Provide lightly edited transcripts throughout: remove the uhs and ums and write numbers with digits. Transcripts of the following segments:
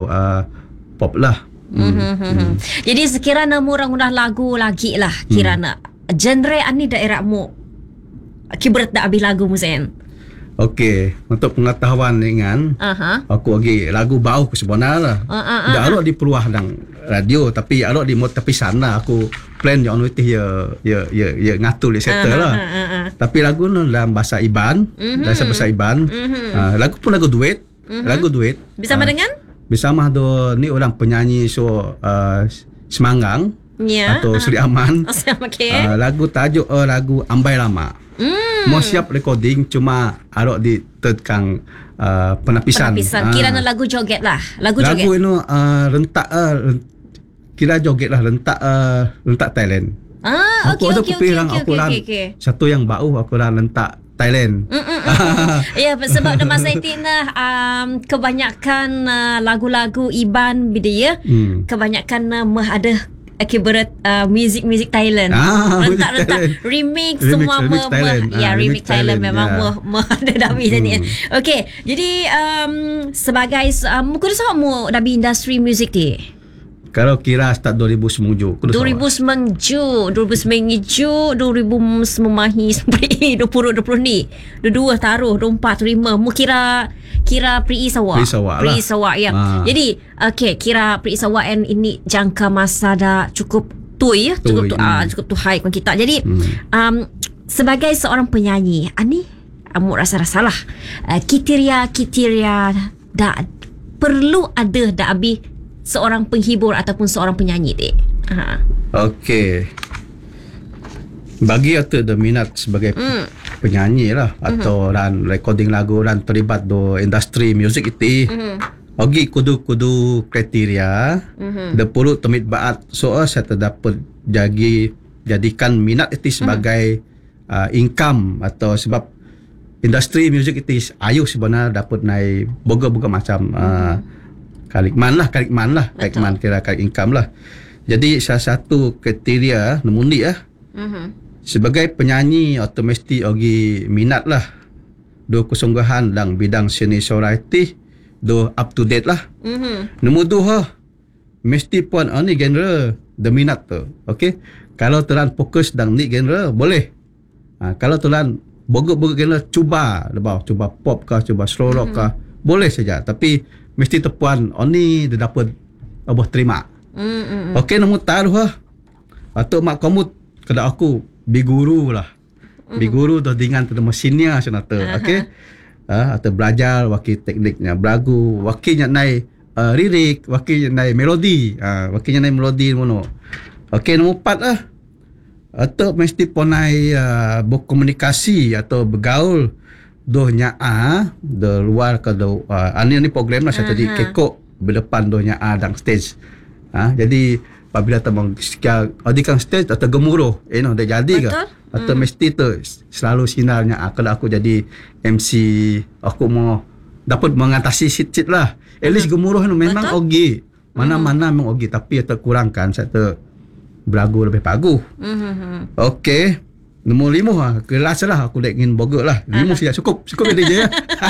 pop lah. Jadi sekiranya murah-murah lagu lagi lah kirana genre ani daerahmu kibrat dah habis lagu musen. Okey, untuk pengetahuan dengan aku lagi lagu bau ke sebenarnya. Dah ada di peluah dang radio tapi ada di mot tapi sana aku plan yang itu ya ngatur di settle lah. Tapi lagu nu dalam bahasa Iban, bahasa Iban. Lagu pun lagu duet, lagu duet. Bersama dengan? Bersama do ni orang penyanyi Semanggang atau Sri Aman. Okay. Lagu tajuk lagu Ambai Lama. Mau siap recording cuma arok di tekang penapisan. Kirana lagu joget lah. Lagu ini rentak kira joget lah rentak Thailand. Aku satu yang bau aku dah rentak Thailand. Ya, sebab dah masa itu kebanyakan lagu-lagu Iban bida ya. Kebanyakan ada akibat music Thailand. Rentak remix semua remix Thailand memang ada dabi tadi. Okey, jadi sebagai mungkin sama dabi industri music ni. Kalau kira start 2009 2009 semahi sampai 2020 ni 22 taruh 24 5 mu kira Pri Sawak ya. Jadi okey, kira Pri Sawak ini jangka masa dah cukup cukup tuhai kan kita. Jadi sebagai seorang penyanyi ani amu rasa lah kriteria dah perlu ada dah abi seorang penghibur ataupun seorang penyanyi dek. Okey. Bagi aku ada minat sebagai penyanyi lah atau dan recording lagu dan terlibat do industri music itu. Ogi kudu kriteria. Dia perlu temit baat soal saya terdapat jadikan minat itu sebagai income atau sebab industri music itu ayu sebenarnya dapat naik boga macam Kalikman kira kalik income lah. Jadi salah satu kriteria namundi sebagai penyanyi otomatis ogi minat lah do kesungguhan dalam bidang seni songwriting do up to date lah. Nombor 2 mesti pun ni genre the minat tu. Okey, kalau telan fokus dalam ni genre boleh. Kalau telan boga genre cuba pop kah, cuba slow rock kah, boleh saja, tapi mesti tepuan oni dia dapat abah terima. Okey, nombor taruh atau mak kamu kada aku biguru lah. Biguru tu dengan tu mesinnya senata. Okey. Atau belajar wakil tekniknya belagu, wakilnya naik lirik, wakilnya naik melodi. Wakilnya naik melodi mono. Okey, nombor 4 atau mesti ponai berkomunikasi atau bergaul dohnya de luar ke do ni program lah saya tadi kekok berdepan dohnya dalam stage. Jadi apabila temang di stage atau gemuruh dah jadi ke atau mesti tu selalu sinarnya kalau aku jadi MC aku mau dapat mengatasi sit lah. At least gemuruh memang ogi. Mana-mana memang ogi tapi terkurangkan saya belagu lebih bagus. Okey. Nombor 5 kelas lah aku ingin boga lah. 5 sudah cukup DJ ya.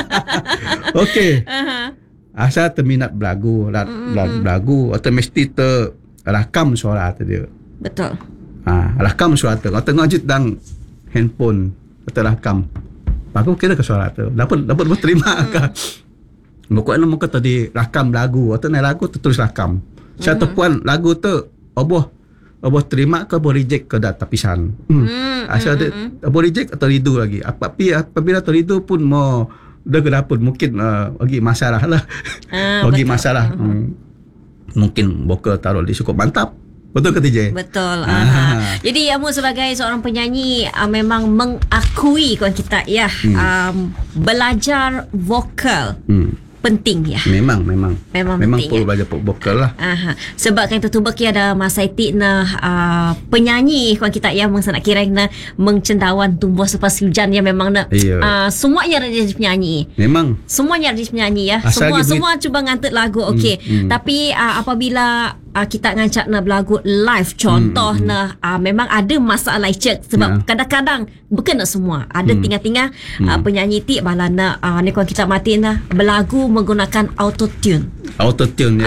Okey. Asal terminat belagu atau mesti rakam suara tu dia. Betul. Rakam suara tu atau ngajit dang handphone atau rakam. Bagus kira ke suara tu. Dapat terima ke. Pokoknya muka tadi rakam lagu atau naik lagu tu tulis rakam. Saya tepuan lagu tu Abah terima ke abah reject ke dah tapisan. Asal abah reject atau ridu lagi. Apabila teridu pun mau dah kedapun mungkin bagi masalah lah. Bagi masalah. Mungkin boka taruh di cukup mantap. Betul ke TJ? Betul. Jadi kamu sebagai seorang penyanyi memang mengakui kawan kita ya belajar vokal. Penting ya. Memang perlu belajar vokal lah. Sebab kan tertuba kia ada masa itu penyanyi kawan kita ya mangsa nak kira mengcendawan tumbuh sepas hujan ya memang semuanya ada jadi penyanyi. Memang. Semuanya ada jadi penyanyi ya. Semua cuba ngantuk lagu okey. Tapi apabila kita ngancak nak berlagu live contoh memang ada masalah cek sebab kadang-kadang bukan nak semua ada tinggal-tinggal penyanyi ti balana ni kalau kita mati berlagu menggunakan auto tune